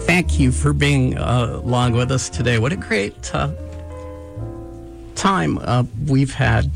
Thank you for being along with us today. What a great time we've had.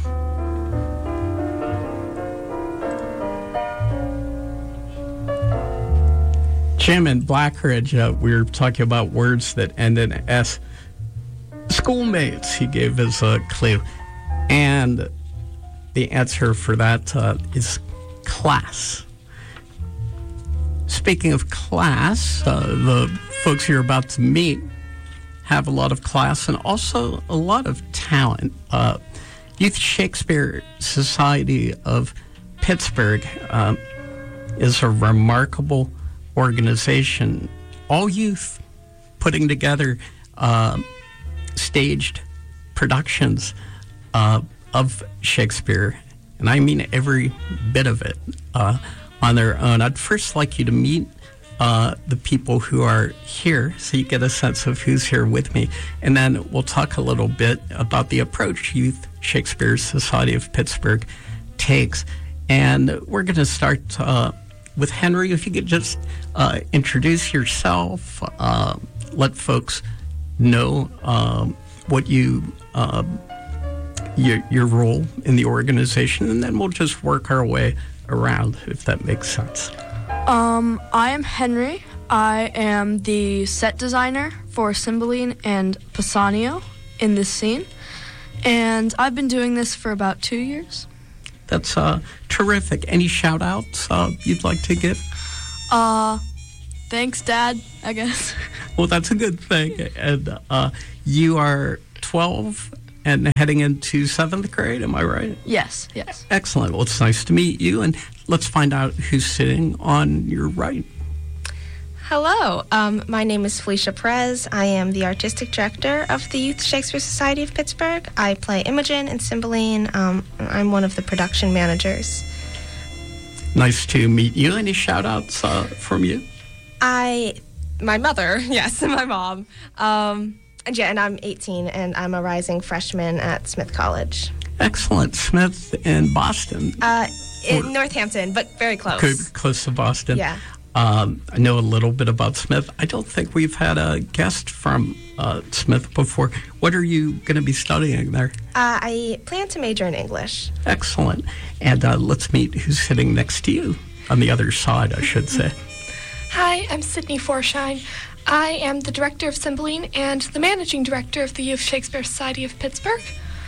Jim in Blackridge, we were talking about words that end in S. Schoolmates, he gave us a clue. And the answer for that is class. Speaking of class, the folks you're about to meet have a lot of class and also a lot of talent. Youth Shakespeare Society of Pittsburgh is a remarkable organization, all youth, putting together staged productions of Shakespeare, and I mean every bit of it, on their own. I'd first like you to meet the people who are here so you get a sense of who's here with me, and then we'll talk a little bit about the approach Youth Shakespeare Society of Pittsburgh takes. And we're going to start with Henry. If you could just introduce yourself, let folks know what your role in the organization, and then we'll just work our way around, if that makes sense. I am Henry. I am the set designer for Cymbeline and Pisanio in this scene, and I've been doing this for about 2 years. That's terrific. Any shout-outs you'd like to give? Thanks, Dad, I guess. Well, that's a good thing. And you are 12 and heading into 7th grade, am I right? Yes. Excellent. Well, it's nice to meet you, and let's find out who's sitting on your right. Hello, my name is Felicia Perez. I am the artistic director of the Youth Shakespeare Society of Pittsburgh. I play Imogen and Cymbeline. I'm one of the production managers. Nice to meet you. Any shout-outs from you? My mother, yes, my mom. And I'm 18, and I'm a rising freshman at Smith College. Excellent. Smith in Boston? In Northampton, but very close. Close to Boston. Yeah. I know a little bit about Smith. I don't think we've had a guest from Smith before. What are you going to be studying there? I plan to major in English. Excellent. And let's meet who's sitting next to you, on the other side, I should say. Hi, I'm Sydney Forshine. I am the director of Cymbeline and the managing director of the Youth Shakespeare Society of Pittsburgh.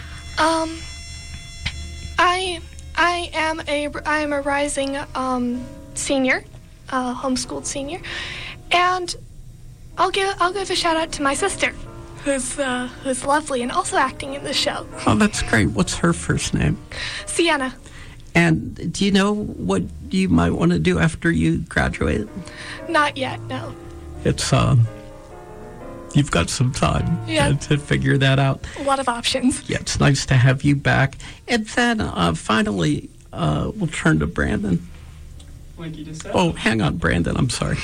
I am a rising senior, homeschooled senior, and I'll give a shout out to my sister, who's lovely and also acting in the show. Oh, that's great. What's her first name? Sienna. And do you know what you might want to do after you graduate? Not yet, no. It's you've got some time to figure that out. A lot of options. Yeah, it's nice to have you back. And then finally, we'll turn to Brandon. Like you just said. Oh, hang on, Brandon. I'm sorry.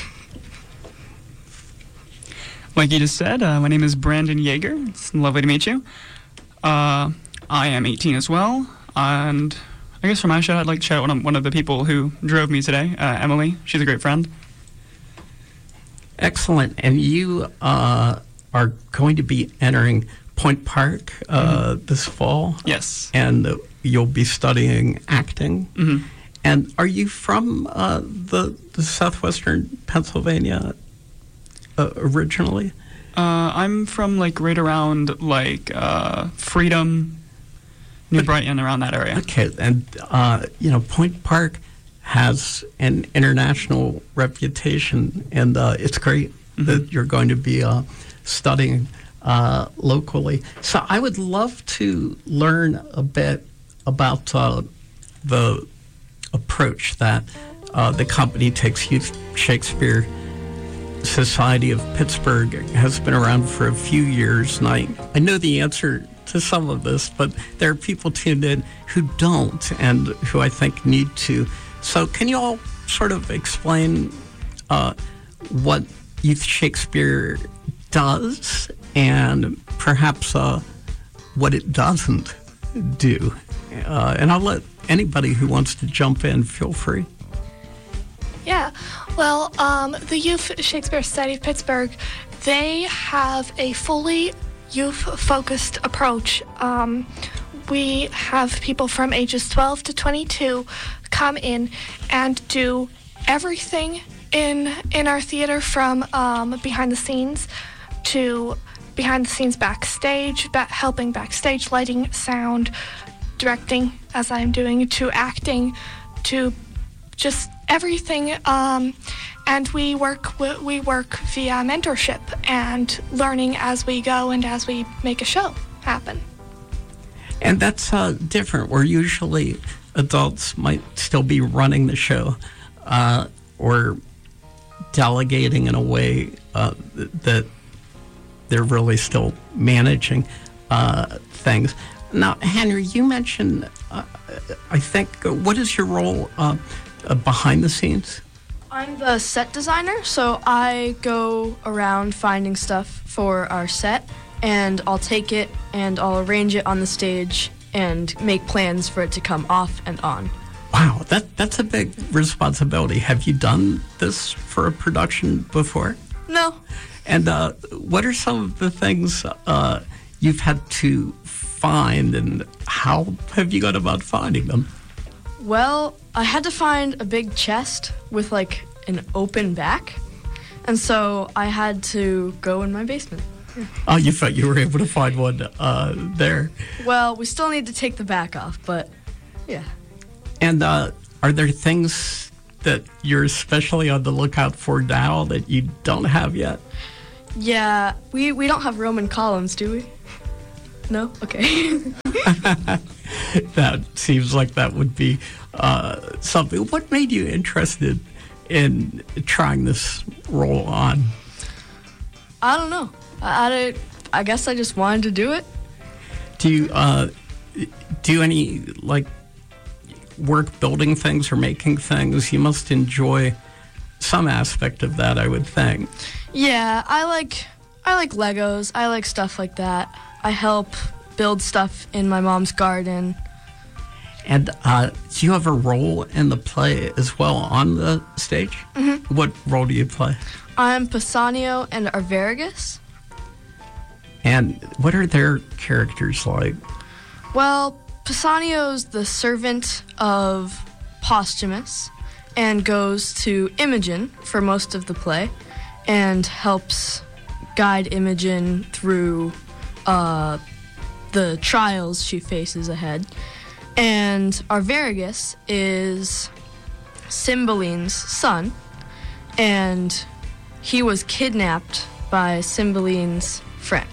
Like you just said, my name is Brandon Yeager. It's lovely to meet you. I am 18 as well, and I guess for my shout, I'd like to shout out one of the people who drove me today, Emily. She's a great friend. Excellent. And you are going to be entering Point Park this fall? Yes. And you'll be studying acting? Mm-hmm. And are you from the southwestern Pennsylvania originally? I'm from right around Freedom, New Brighton, around that area. Okay, and Point Park has an international reputation, and it's great that you're going to be studying locally. So I would love to learn a bit about the approach that the company takes. Youth Shakespeare Society of Pittsburgh has been around for a few years, and I know the answer to some of this, but there are people tuned in who don't and who I think need to. So can you all sort of explain what Youth Shakespeare does and perhaps what it doesn't do? And I'll let anybody who wants to jump in feel free. Yeah. Well, the Youth Shakespeare Society of Pittsburgh, they have a fully youth-focused approach. We have people from ages 12 to 22 come in and do everything in our theater, from behind the scenes to behind the scenes backstage, helping backstage, lighting, sound, directing, as I'm doing, to acting, to just everything. And we work via mentorship and learning as we go and as we make a show happen. And that's different, where usually adults might still be running the show or delegating in a way that they're really still managing things. Now, Henry, you mentioned, I think, what is your role behind the scenes? I'm the set designer, so I go around finding stuff for our set, and I'll take it and I'll arrange it on the stage and make plans for it to come off and on. Wow, that's a big responsibility. Have you done this for a production before? No. And what are some of the things you've had to find, and how have you gone about finding them? Well, I had to find a big chest with like an open back, and so I had to go in my basement. Oh, you thought you were able to find one there. Well, we still need to take the back off, but yeah. And are there things that you're especially on the lookout for now that you don't have yet? Yeah, we don't have Roman columns, do we? No? Okay. That seems like that would be something. What made you interested in trying this role on? I don't know. I guess I just wanted to do it. Do you do any like work building things or making things? You must enjoy some aspect of that, I would think. Yeah, I like Legos. I like stuff like that. I help build stuff in my mom's garden. And do you have a role in the play as well on the stage? Mm-hmm. What role do you play? I'm Pasanio and Arviragus. And what are their characters like? Well, Pasanio's the servant of Posthumus and goes to Imogen for most of the play and helps guide Imogen through the trials she faces ahead. And Arviragus is Cymbeline's son, and he was kidnapped by Cymbeline's friend.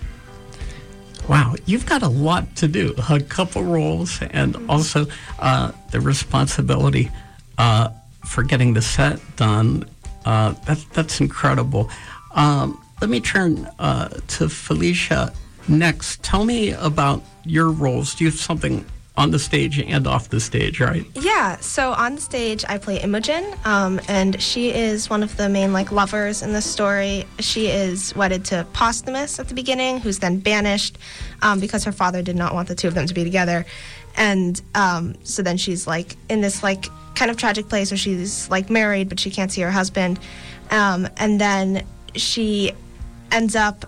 Wow, you've got a lot to do. A couple roles, and also the responsibility for getting the set done. That's incredible. Let me turn to Felicia next. Tell me about your roles. Do you have something on the stage and off the stage, right? Yeah, so on the stage I play Imogen, and she is one of the main lovers in the story. She is wedded to Posthumus at the beginning, who's then banished because her father did not want the two of them to be together. And so then she's in this kind of tragic place where she's married but she can't see her husband. And then she ends up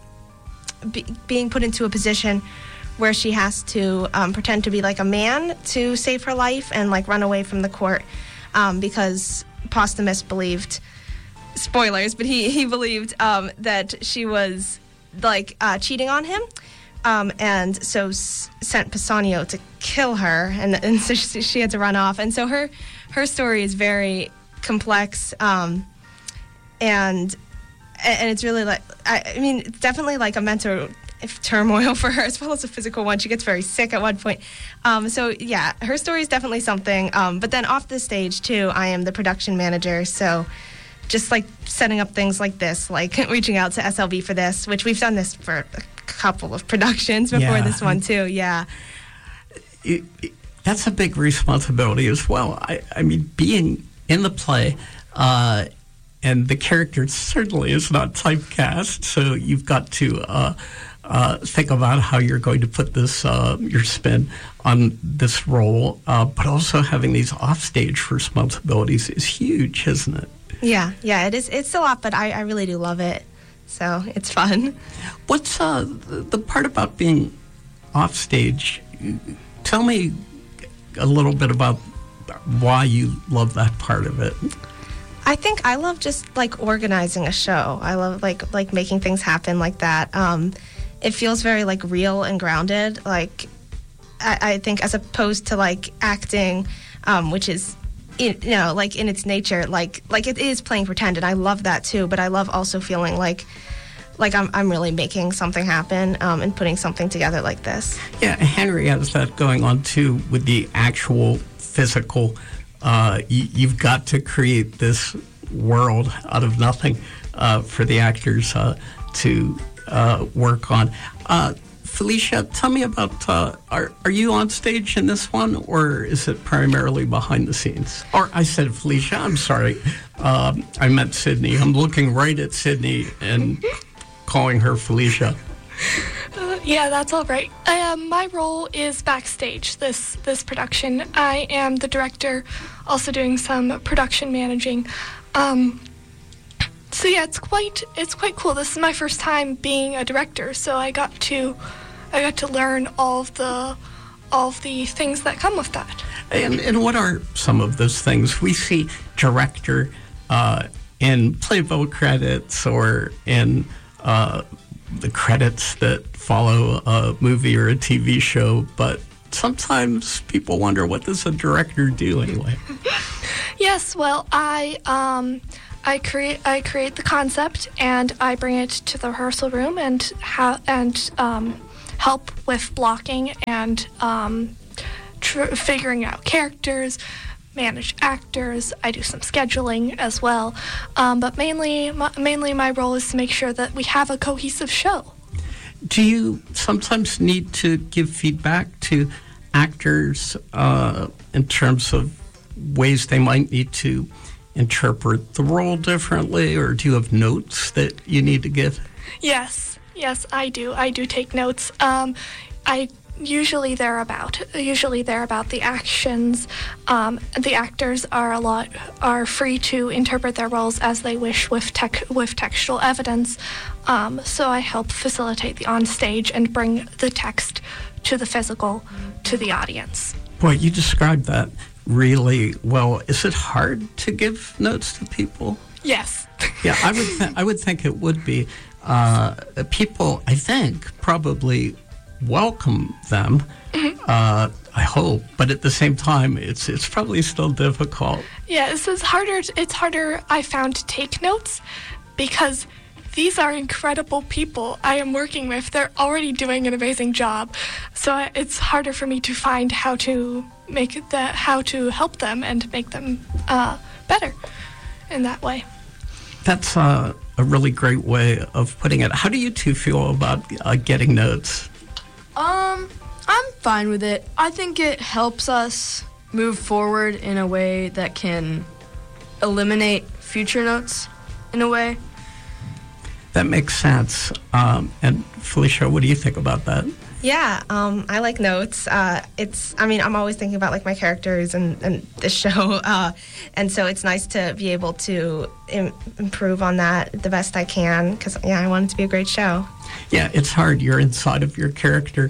being put into a position where she has to pretend to be a man to save her life and run away from the court because Posthumus believed, spoilers, but he believed that she was cheating on him, and so sent Pasanio to kill her, and so she had to run off. And so her story is very complex, and it's really it's definitely a mental turmoil for her as well as a physical one. She gets very sick at one point. So yeah, her story is definitely something. But then off the stage too, I am the production manager. So just setting up things like this, reaching out to SLB for this, which we've done this for a couple of productions before this one too. Yeah. That's a big responsibility as well. I mean, being in the play, and the character certainly is not typecast, so you've got to think about how you're going to put this your spin on this role, but also having these offstage responsibilities is huge, isn't it? Yeah, it is. It's a lot, but I really do love it. So it's fun. What's the part about being offstage? Tell me a little bit about why you love that part of it. I think I love just like organizing a show. I love like making things happen like that. It feels very like real and grounded. Like I think as opposed to like acting, which is like in its nature, like it is playing pretend, and I love that too. But I love also feeling like I'm really making something happen and putting something together like this. Yeah, Henry has that going on too with the actual physical. You've got to create this world out of nothing for the actors to work on. Felicia, tell me about, are you on stage in this one, or is it primarily behind the scenes? Or I said Felicia, I'm sorry. I meant Sydney. I'm looking right at Sydney and calling her Felicia. Yeah, that's all right. My role is backstage this production. I am the director, also doing some production managing. So yeah, it's quite cool. This is my first time being a director, so I got to learn all of the things that come with that. And what are some of those things? We see director in playbill credits or in the credits that follow a movie or a TV show, but sometimes people wonder, what does a director do anyway? Yes, well, I create the concept and I bring it to the rehearsal room and help with blocking and figuring out characters, manage actors. I do some scheduling as well, but mainly my role is to make sure that we have a cohesive show. Do you sometimes need to give feedback to actors in terms of ways they might need to interpret the role differently, or do you have notes that you need to give? Yes, I do. I do take notes. Usually they're about the actions. The actors are free to interpret their roles as they wish with textual evidence. So I help facilitate the onstage and bring the text to the physical to the audience. Boy, you described that really well. Is it hard to give notes to people? Yes. Yeah, I would think it would be. People, I think, probably welcome them. Mm-hmm. I hope, but at the same time, it's probably still difficult. Yeah, it's harder. I found to take notes because these are incredible people I am working with. They're already doing an amazing job, so it's harder for me to find how to help them and make them better in that way. That's a really great way of putting it. How do you two feel about getting notes? I'm fine with it. I think it helps us move forward in a way that can eliminate future notes in a way. That makes sense. And Felicia, what do you think about that? Yeah, I like notes. I'm always thinking about like my characters and the show, and so it's nice to be able to improve on that the best I can, because I want it to be a great show. Yeah, it's hard. You're inside of your character,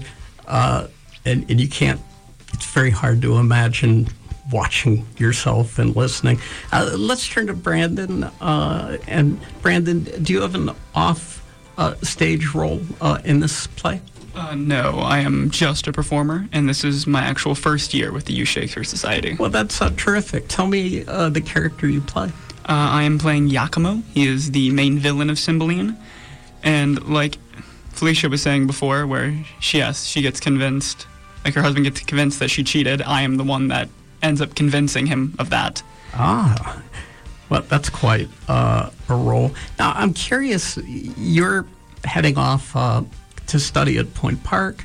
and you can't. It's very hard to imagine watching yourself and listening. Let's turn to Brandon. And Brandon, do you have an off-stage role in this play? No, I am just a performer, and this is my actual first year with the Youth Shakespeare Society. Well, that's terrific. Tell me the character you play. I am playing Iachimo. He is the main villain of Cymbeline, and like Felicia was saying before, where she gets convinced, like her husband gets convinced that she cheated, I am the one that ends up convincing him of that. Ah, well, that's quite a role. Now, I'm curious, you're heading off to study at Point Park.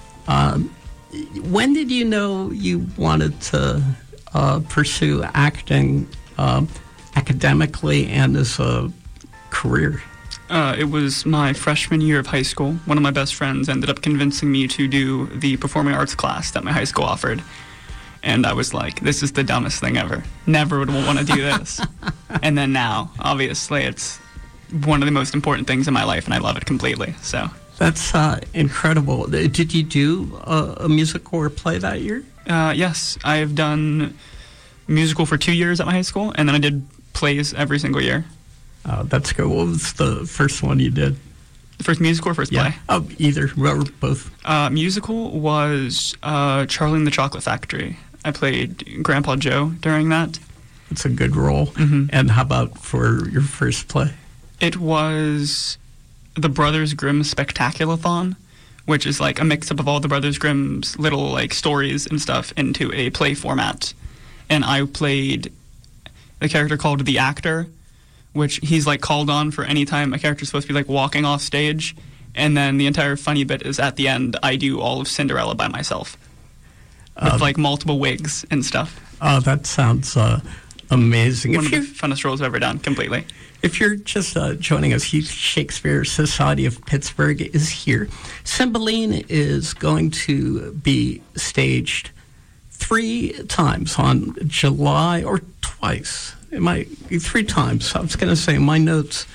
When did you know you wanted to pursue acting academically and as a career? It was my freshman year of high school. One of my best friends ended up convincing me to do the performing arts class that my high school offered. And I was like, this is the dumbest thing ever. Never would want to do this. And then now, obviously, it's one of the most important things in my life, and I love it completely. So That's incredible. Did you do a musical or play that year? Yes, I've done musical for 2 years at my high school, and then I did plays every single year. That's good. What was the first one you did? The first musical or first play? Oh, either. Or both. Musical was Charlie and the Chocolate Factory. I played Grandpa Joe during that. It's a good role. Mm-hmm. And how about for your first play? It was the Brothers Grimm Spectaculathon, which is like a mix-up of all the Brothers Grimm's little like stories and stuff into a play format. And I played the character called the Actor, which he's like called on for any time a character's supposed to be like walking off stage. And then the entire funny bit is at the end, I do all of Cinderella by myself with like multiple wigs and stuff. Oh, that sounds amazing. One of the funnest roles I've ever done, completely. If you're just joining us, Youth Shakespeare Society of Pittsburgh is here. Cymbeline is going to be staged 3 times on July, or twice. It might be 3 times. I was going to say my notes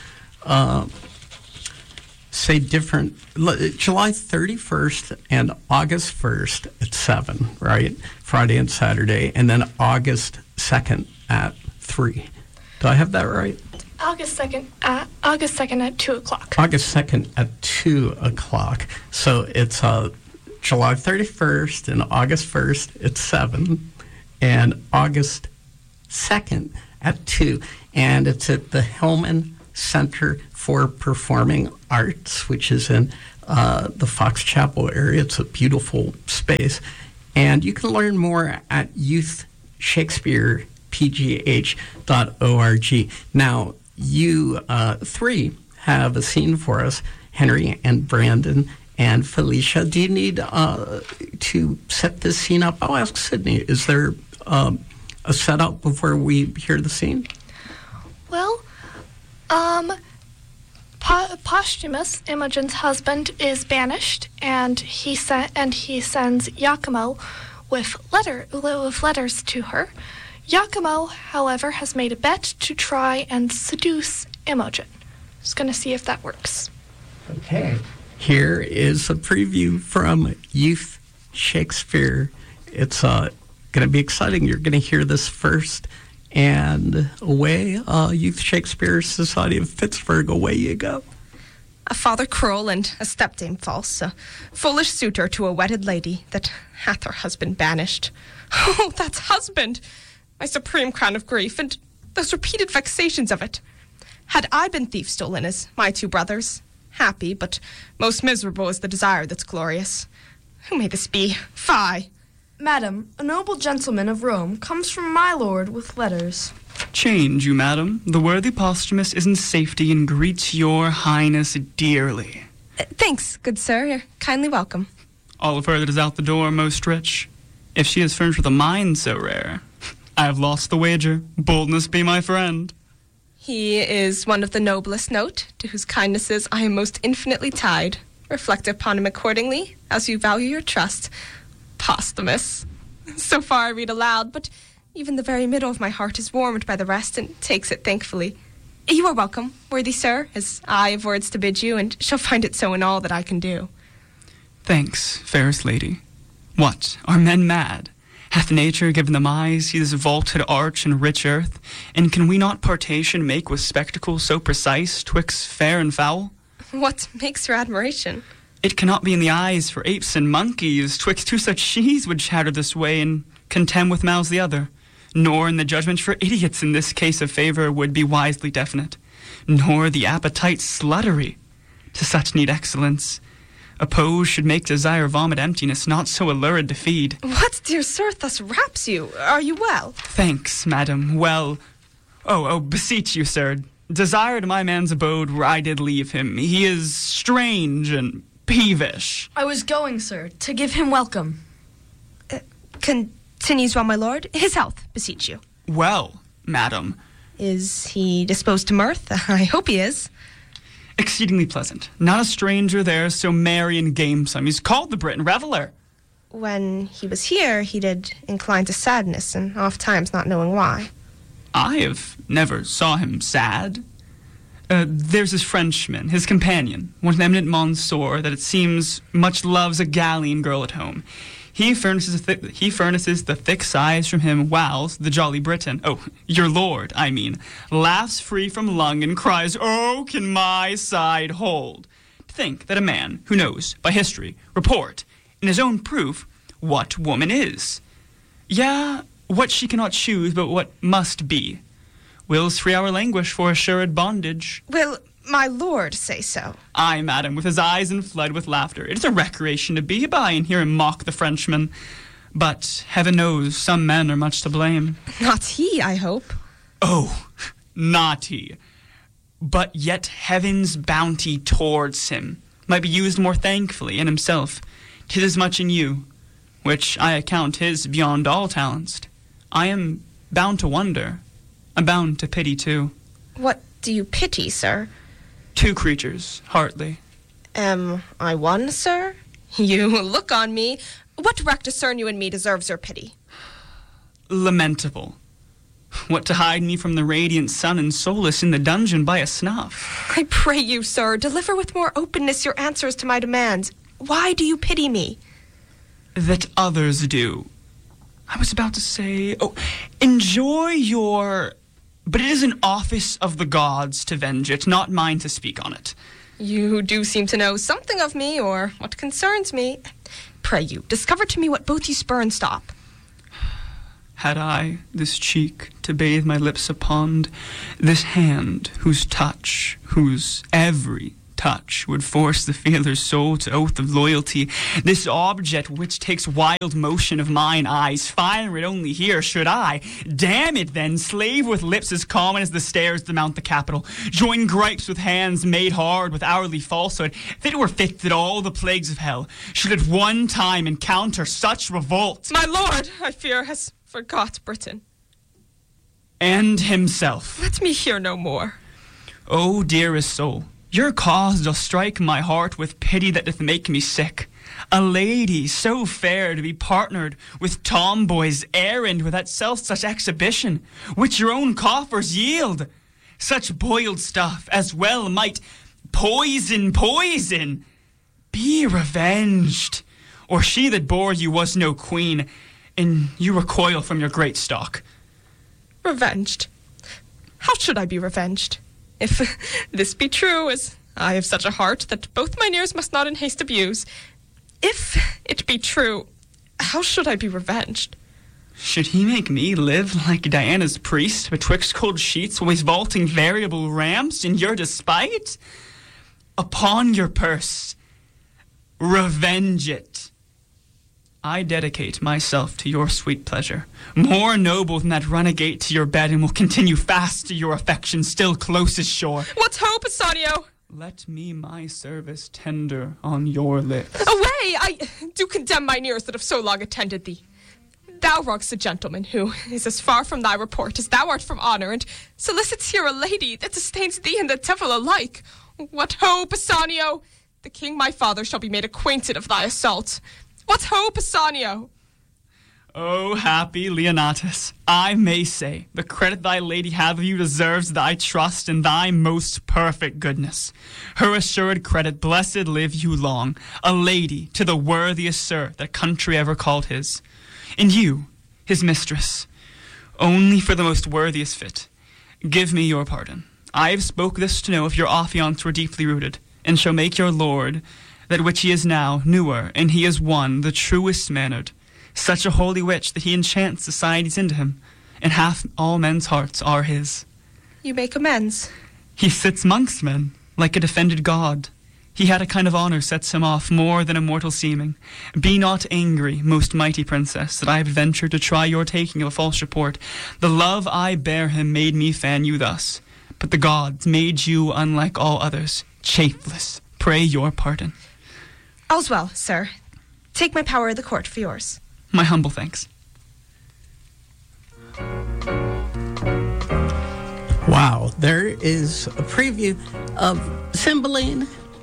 say different. July 31st and August 1st at 7, right? Friday and Saturday. And then August 2nd at 3. Do I have that right? August 2nd at 2 o'clock. August 2nd at 2 o'clock. So it's July 31st and August 1st at 7, and August 2nd at 2. And it's at the Hillman Center for Performing Arts, which is in the Fox Chapel area. It's a beautiful space. And you can learn more at youthshakespearepgh.org. Now, you 3 have a scene for us, Henry and Brandon and Felicia. Do you need to set this scene up? I'll ask Sydney, is there a setup before we hear the scene? Well, Posthumus, Imogen's husband, is banished, and he sends Iachimo with letters to her. Iachimo, however, has made a bet to try and seduce Imogen. Just going to see if that works. Okay. Here is a preview from Youth Shakespeare. It's going to be exciting. You're going to hear this first. And away, Youth Shakespeare Society of Pittsburgh, away you go. A father cruel and a stepdame false, a foolish suitor to a wedded lady that hath her husband banished. Oh, that's husband! My supreme crown of grief, and those repeated vexations of it. Had I been thief stolen as my 2 brothers, happy, but most miserable is the desire that's glorious. Who may this be? Fie! Madam, a noble gentleman of Rome comes from my lord with letters. Change you, madam. The worthy Posthumus is in safety and greets your highness dearly. Thanks, good sir. You're kindly welcome. All of her that is out the door most rich. If she is furnished with a mind so rare, I have lost the wager. Boldness be my friend. He is one of the noblest note, to whose kindnesses I am most infinitely tied. Reflect upon him accordingly, as you value your trust. Posthumus. So far I read aloud, but even the very middle of my heart is warmed by the rest and takes it thankfully. You are welcome, worthy sir, as I have words to bid you, and shall find it so in all that I can do. Thanks, fairest lady. What, are men mad? Hath nature given them eyes, see this vaulted arch and rich earth? And can we not partation make with spectacle so precise twixt fair and foul? What makes your admiration? It cannot be in the eyes for apes and monkeys, twixt 2 such she's would chatter this way and contemn with mouths the other. Nor in the judgment for idiots in this case of favor would be wisely definite. Nor the appetite sluttery. To such need excellence. Oppose should make desire vomit emptiness, not so allured to feed. What, dear sir, thus raps you? Are you well? Thanks, madam, well. Oh, beseech you, sir. Desire to my man's abode where I did leave him. He is strange and peevish. I was going, sir, to give him welcome. Continues well, my lord. His health, beseech you. Well, madam. Is he disposed to mirth? I hope he is. Exceedingly pleasant. Not a stranger there, so merry and gamesome. He's called the Briton Reveller. When he was here, he did incline to sadness, and oft times not knowing why. I have never saw him sad. There's his Frenchman, his companion, one eminent Monsieur that it seems much loves a galleon girl at home. He furnishes the thick sighs from him, whiles the jolly Briton, oh, your lord, I mean, laughs free from lung and cries, "Oh, can my side hold?" To think that a man who knows, by history, report, in his own proof, what woman is. Yeah, what she cannot choose, but what must be. Will's free our languish for assured bondage. Will my lord say so? Aye, madam, with his eyes in flood with laughter. It is a recreation to be by and hear him mock the Frenchman. But heaven knows some men are much to blame. Not he, I hope. Oh, not he. But yet heaven's bounty towards him might be used more thankfully in himself. 'Tis as much in you, which I account his beyond all talents. I am bound to wonder. I'm bound to pity, too. What do you pity, sir? Two creatures, hardly. Am I one, sir? You look on me. What wreck discern you in me deserves your pity? Lamentable. What to hide me from the radiant sun and solace in the dungeon by a snuff? I pray you, sir, deliver with more openness your answers to my demands. Why do you pity me? That others do. I was about to say, enjoy your... But it is an office of the gods to venge it, not mine to speak on it. You do seem to know something of me, or what concerns me. Pray you, discover to me what both you spur and stop. Had I this cheek to bathe my lips upon, this hand whose touch, whose every touch would force the feeler's soul to oath of loyalty, this object which takes wild motion of mine eyes, fire it only here, should I, damn it then, slave with lips as common as the stairs to mount the Capitol, join gripes with hands made hard with hourly falsehood, if it were fit that all the plagues of hell should at one time encounter such revolt. My lord, I fear, has forgot Britain. And himself. Let me hear no more. O dearest soul, your cause doth strike my heart with pity that doth make me sick. A lady so fair to be partnered with tomboy's errand with that such exhibition, which your own coffers yield. Such boiled stuff as well might poison. Be revenged. Or she that bore you was no queen, and you recoil from your great stock. Revenged? How should I be revenged? If this be true, as I have such a heart that both mine ears must not in haste abuse, if it be true, how should I be revenged? Should he make me live like Diana's priest, betwixt cold sheets, always vaulting variable ramps in your despite? Upon your purse, revenge it. I dedicate myself to your sweet pleasure, more noble than that renegade to your bed, and will continue fast to your affection, still closest shore. What hope, Assanio? Let me my service tender on your lips. Away! I do condemn mine ears that have so long attended thee. Thou wrong'st a gentleman who is as far from thy report as thou art from honour, and solicits here a lady that disdains thee and the devil alike. What hope, Assanio? The king my father shall be made acquainted of thy assault. What hope, Assanio? O happy Leonatus, I may say, the credit thy lady hath of you deserves thy trust and thy most perfect goodness. Her assured credit, blessed live you long, a lady to the worthiest sir that country ever called his. And you, his mistress, only for the most worthiest fit, give me your pardon. I have spoke this to know if your affiance were deeply rooted, and shall make your lord, that which he is now, newer, and he is one, the truest mannered, such a holy witch that he enchants societies into him, and half all men's hearts are his. You make amends. He sits mongst men, like a defended god. He had a kind of honour sets him off more than a mortal seeming. Be not angry, most mighty princess, that I have ventured to try your taking of a false report. The love I bear him made me fan you thus, but the gods made you unlike all others, chafeless. Pray your pardon. All's well, sir. Take my power of the court for yours. My humble thanks. Wow, there is a preview of Cymbeline.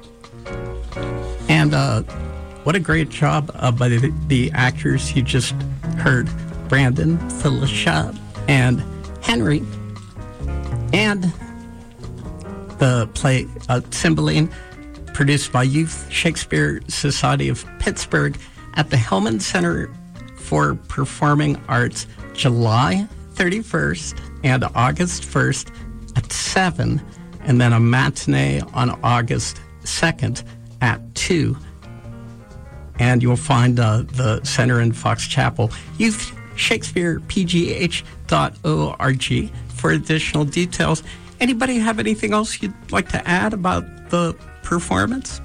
And what a great job by the actors you just heard, Brandon, Felicia, and Henry. And the play Cymbeline, produced by Youth Shakespeare Society of Pittsburgh at the Hellman Center for Performing Arts, July 31st and August 1st at 7, and then a matinee on August 2nd at 2. And you'll find the center in Fox Chapel. YouthShakespearePGH.org for additional details. Anybody have anything else you'd like to add about the performance?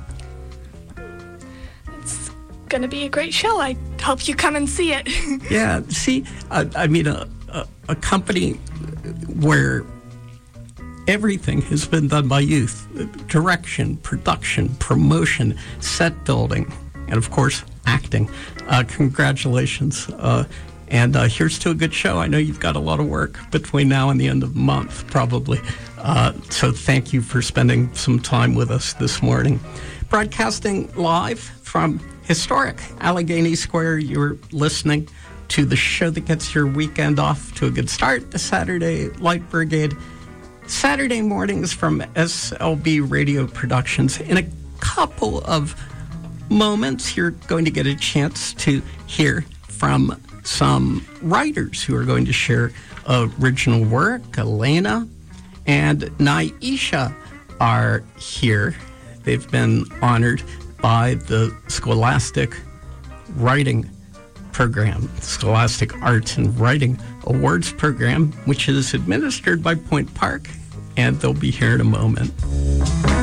It's going to be a great show. I hope you come and see it. Yeah, see, I mean, a company where everything has been done by youth. Direction, production, promotion, set building, and of course, acting. Congratulations. And here's to a good show. I know you've got a lot of work between now and the end of the month, probably. So thank you for spending some time with us this morning. Broadcasting live from historic Allegheny Square, you're listening to the show that gets your weekend off to a good start, the Saturday Light Brigade. Saturday mornings from SLB Radio Productions. In a couple of moments, you're going to get a chance to hear from some writers who are going to share original work. Elena and Naisha are here. They've been honored by the Scholastic Writing Program, Scholastic Arts and Writing Awards Program, which is administered by Point Park, and they'll be here in a moment.